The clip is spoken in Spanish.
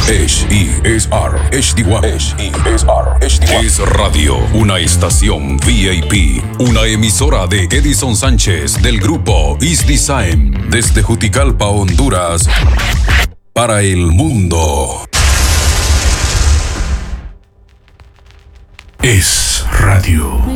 Es Radio, una estación VIP, una emisora de Edison Sánchez del grupo Is Design, desde Juticalpa, Honduras, para el mundo. Es Radio.